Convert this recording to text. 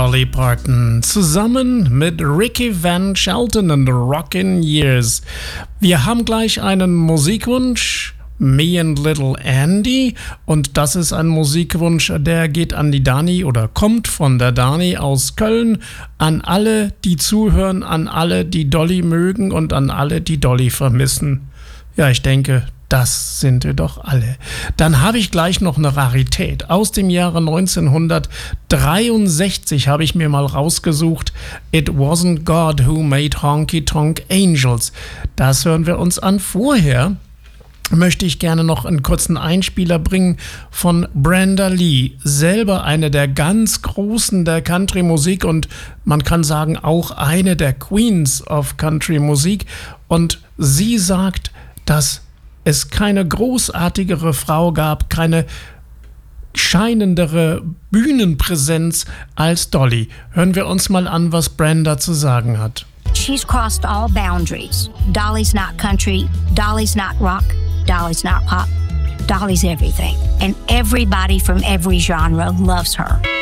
Dolly Parton zusammen mit Ricky Van Shelton und Rockin' Years. Wir haben gleich einen Musikwunsch, Me and Little Andy, und das ist ein Musikwunsch, der geht an die Dani oder kommt von der Dani aus Köln, an alle, die zuhören, an alle, die Dolly mögen und an alle, die Dolly vermissen. Ja, ich denke, das sind wir doch alle. Dann habe ich gleich noch eine Rarität. Aus dem Jahre 1963 habe ich mir mal rausgesucht. It wasn't God who made Honky Tonk Angels. Das hören wir uns an. Vorher möchte ich gerne noch einen kurzen Einspieler bringen von Brenda Lee. Selber eine der ganz Großen der Country-Musik und man kann sagen auch eine der Queens of Country-Musik. Und sie sagt, dass es keine großartigere Frau gab, keine scheinendere Bühnenpräsenz als Dolly. Hören wir uns mal an, was Brenda zu sagen hat. She's crossed all boundaries. Dolly's not country, Dolly's not rock, Dolly's not pop, Dolly's everything. And everybody from every genre loves her.